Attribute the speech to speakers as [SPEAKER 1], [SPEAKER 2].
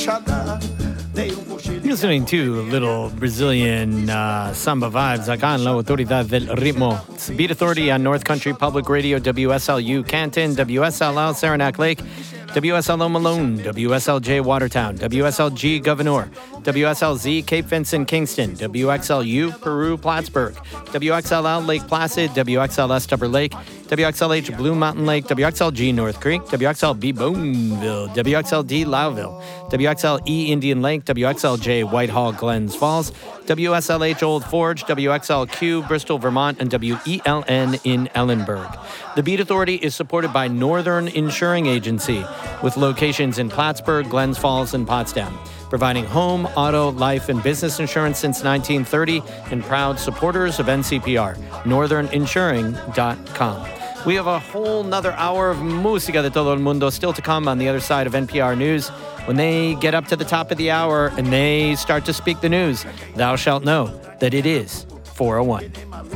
[SPEAKER 1] Listening to little Brazilian samba vibes acá en la Autoridad del Ritmo. It's Beat Authority on North Country Public Radio, WSLU Canton, WSLL Saranac Lake, WSLO Malone, WSLJ Watertown, WSLG Governor, WSLZ Cape Vincent Kingston, WXLU Peru Plattsburgh, WXLL Lake Placid, WXLS Tupper Lake, WXLH Blue Mountain Lake, WXLG North Creek, WXLB Boneville, WXLD Loudville, WXLE Indian Lake, WXLJ Whitehall Glens Falls, WSLH Old Forge, WXLQ Bristol Vermont, and WELN in Ellenburg. The Beat Authority is supported by Northern Insuring Agency with locations in Plattsburgh, Glens Falls, and Potsdam, providing home, auto, life, and business insurance since 1930 and proud supporters of NCPR, northernинsuring.com. We have a whole nother hour of música de todo el mundo still to come on the other side of NPR News. When they get up to the top of the hour and they start to speak the news, thou shalt know that it is 401.